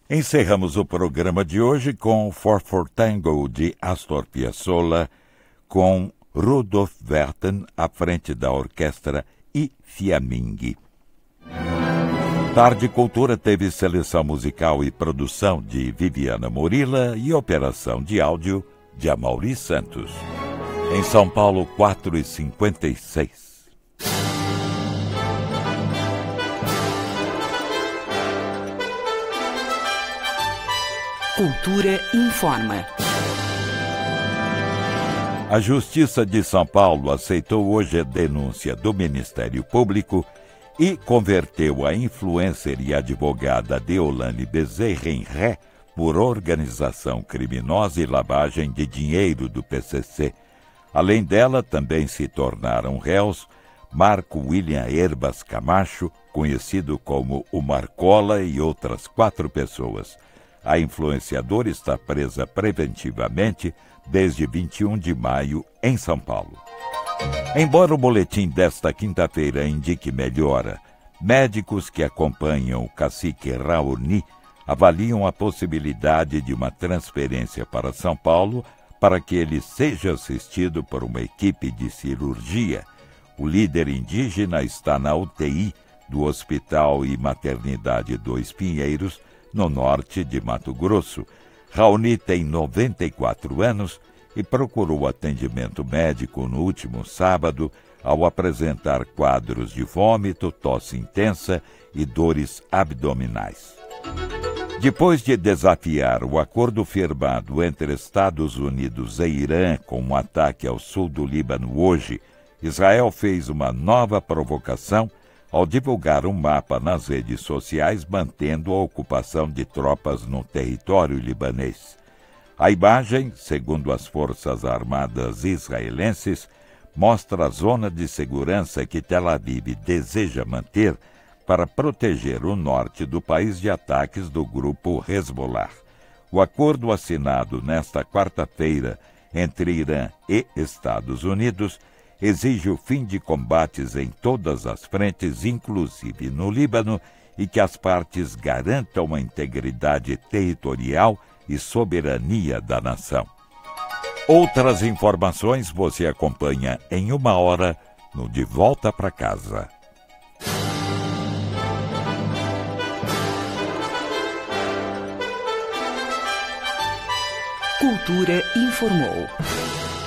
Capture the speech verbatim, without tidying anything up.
Encerramos o programa de hoje com Four for Tango de Astor Piazzolla, com Rudolf Werthen à frente da orquestra I Fiammingo. Tarde Cultura teve seleção musical e produção de Viviana Morilla e operação de áudio de Amaury Santos. Em São Paulo, quatro e cinquenta e seis. Cultura informa. A Justiça de São Paulo aceitou hoje a denúncia do Ministério Público e converteu a influencer e advogada Deolane Bezerra em ré por organização criminosa e lavagem de dinheiro do P C C. Além dela, também se tornaram réus Marco William Herbas Camacho, conhecido como o Marcola, e outras quatro pessoas. A influenciadora está presa preventivamente desde vinte e um de maio em São Paulo. Embora o boletim desta quinta-feira indique melhora, médicos que acompanham o cacique Raoni avaliam a possibilidade de uma transferência para São Paulo para que ele seja assistido por uma equipe de cirurgia. O líder indígena está na U T I do Hospital e Maternidade Dois Pinheiros, no norte de Mato Grosso. Raoni tem noventa e quatro anos e procurou atendimento médico no último sábado ao apresentar quadros de vômito, tosse intensa e dores abdominais. Depois de desafiar o acordo firmado entre Estados Unidos e Irã com um ataque ao sul do Líbano hoje, Israel fez uma nova provocação ao divulgar um mapa nas redes sociais mantendo a ocupação de tropas no território libanês. A imagem, segundo as Forças Armadas israelenses, mostra a zona de segurança que Tel Aviv deseja manter para proteger o norte do país de ataques do grupo Hezbollah. O acordo assinado nesta quarta-feira entre Irã e Estados Unidos exige o fim de combates em todas as frentes, inclusive no Líbano, e que as partes garantam a integridade territorial e soberania da nação. Outras informações você acompanha em uma hora no De Volta para Casa. Cultura informou.